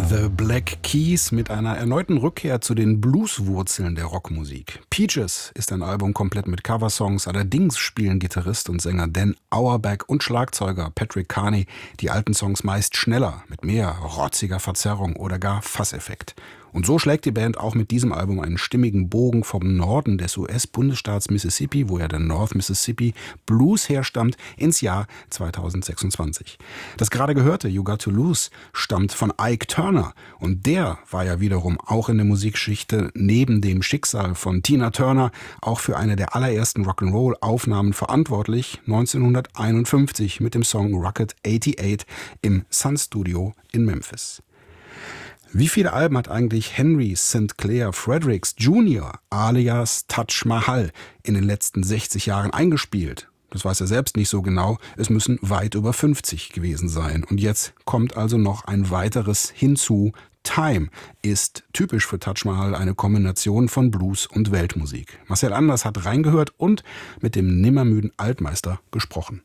The Black Keys mit einer erneuten Rückkehr zu den Blueswurzeln der Rockmusik. Peaches ist ein Album komplett mit Coversongs, allerdings spielen Gitarrist und Sänger Dan Auerbach und Schlagzeuger Patrick Carney die alten Songs meist schneller, mit mehr rotziger Verzerrung oder gar Fasseffekt. Und so schlägt die Band auch mit diesem Album einen stimmigen Bogen vom Norden des US-Bundesstaats Mississippi, wo ja der North Mississippi Blues herstammt, ins Jahr 2026. Das gerade gehörte You Got to Lose stammt von Ike Turner und der war ja wiederum auch in der Musikgeschichte neben dem Schicksal von Tina Turner auch für eine der allerersten Rock'n'Roll-Aufnahmen verantwortlich, 1951 mit dem Song Rocket 88 im Sun Studio in Memphis. Wie viele Alben hat eigentlich Henry St. Clair Fredericks Jr. alias Taj Mahal in den letzten 60 Jahren eingespielt? Das weiß er selbst nicht so genau. Es müssen weit über 50 gewesen sein. Und jetzt kommt also noch ein weiteres hinzu. Time ist typisch für Taj Mahal eine Kombination von Blues und Weltmusik. Marcel Anders hat reingehört und mit dem nimmermüden Altmeister gesprochen.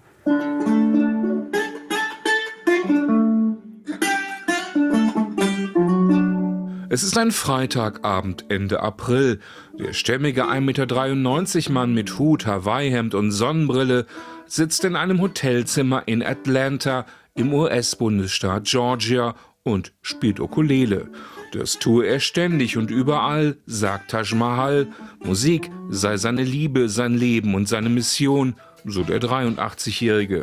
Es ist ein Freitagabend Ende April. Der stämmige 1,93 Meter Mann mit Hut, Hawaii-Hemd und Sonnenbrille sitzt in einem Hotelzimmer in Atlanta im US-Bundesstaat Georgia und spielt Ukulele. Das tue er ständig und überall, sagt Taj Mahal. Musik sei seine Liebe, sein Leben und seine Mission, so der 83-Jährige.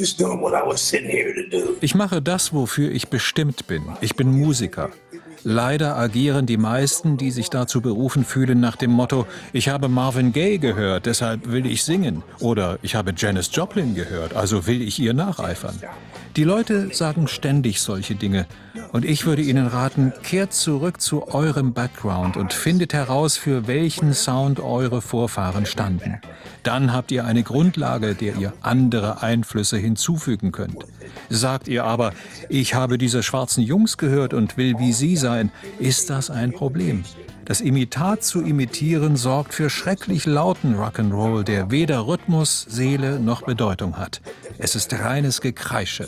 Ich mache das, wofür ich bestimmt bin. Ich bin Musiker. Leider agieren die meisten, die sich dazu berufen fühlen, nach dem Motto, ich habe Marvin Gaye gehört, deshalb will ich singen. Oder ich habe Janis Joplin gehört, also will ich ihr nacheifern. Die Leute sagen ständig solche Dinge. Und ich würde ihnen raten, kehrt zurück zu eurem Background und findet heraus, für welchen Sound eure Vorfahren standen. Dann habt ihr eine Grundlage, der ihr andere Einflüsse hinzufügen könnt. Sagt ihr aber, ich habe diese schwarzen Jungs gehört und will wie sie sein, ist das ein Problem. Das Imitat zu imitieren sorgt für schrecklich lauten Rock'n'Roll, der weder Rhythmus, Seele noch Bedeutung hat. Es ist reines Gekreische.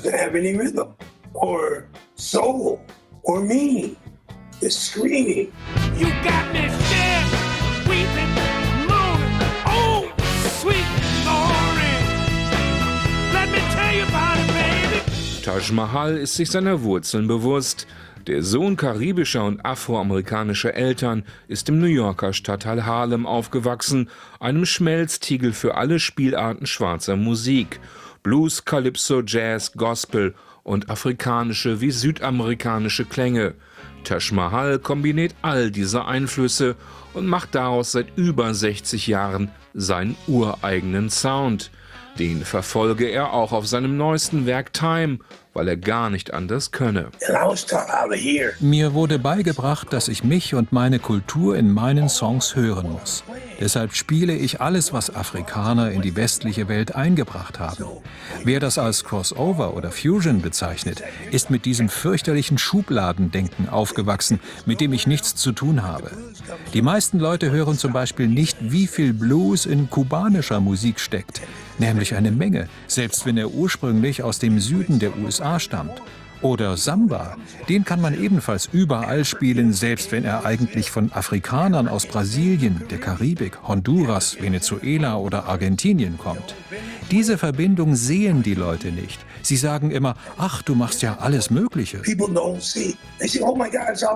Taj Mahal ist sich seiner Wurzeln bewusst. Der Sohn karibischer und afroamerikanischer Eltern ist im New Yorker Stadtteil Harlem aufgewachsen, einem Schmelztiegel für alle Spielarten schwarzer Musik. Blues, Calypso, Jazz, Gospel und afrikanische wie südamerikanische Klänge. Taj Mahal kombiniert all diese Einflüsse und macht daraus seit über 60 Jahren seinen ureigenen Sound. Den verfolge er auch auf seinem neuesten Werk Time, weil er gar nicht anders könne. Mir wurde beigebracht, dass ich mich und meine Kultur in meinen Songs hören muss. Deshalb spiele ich alles, was Afrikaner in die westliche Welt eingebracht haben. Wer das als Crossover oder Fusion bezeichnet, ist mit diesem fürchterlichen Schubladendenken aufgewachsen, mit dem ich nichts zu tun habe. Die meisten Leute hören zum Beispiel nicht, wie viel Blues in kubanischer Musik steckt. Nämlich eine Menge, selbst wenn er ursprünglich aus dem Süden der USA stammt. Oder Samba, den kann man ebenfalls überall spielen, selbst wenn er eigentlich von Afrikanern aus Brasilien, der Karibik, Honduras, Venezuela oder Argentinien kommt. Diese Verbindung sehen die Leute nicht. Sie sagen immer, ach, du machst ja alles Mögliche.